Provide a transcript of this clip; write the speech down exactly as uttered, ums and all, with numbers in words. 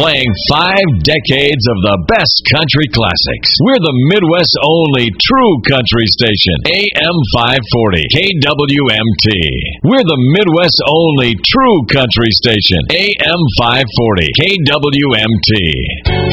playing five decades of the best country classics. We're the Midwest's only true country station, A M five forty, K W M T. We're the Midwest's only true country station, A M five forty, K W M T.